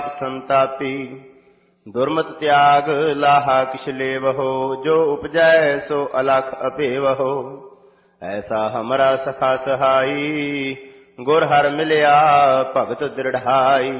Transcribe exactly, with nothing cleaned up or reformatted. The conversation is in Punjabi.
ਸੰਤਾਪੀ। ਦੁਰਮਤ ਤਿਆਗ ਲਾਹਾ ਕਿਛ ਲੇਵਹੋ, ਜੋ ਉਪਜੈ ਸੋ ਅਲਖ ਅਭੇਵਹੋ। ਐਸਾ ਹਮਰਾ ਸਖਾ ਸਹਾਈ, ਗੁਰ ਹਰਿ ਮਿਲਿਆ ਭਗਤ ਦ੍ਰਿੜਾਈ।